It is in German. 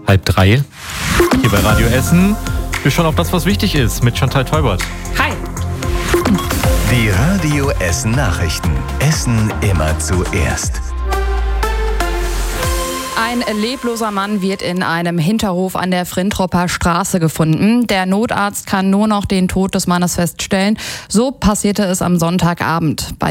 2:30 hier bei Radio Essen. Wir schauen auf das, was wichtig ist, mit Chantal Teubert. Hi! Die Radio Essen Nachrichten. Essen immer zuerst. Ein lebloser Mann wird in einem Hinterhof an der Frintropper Straße gefunden. Der Notarzt kann nur noch den Tod des Mannes feststellen. So passierte es am Sonntagabend. Bei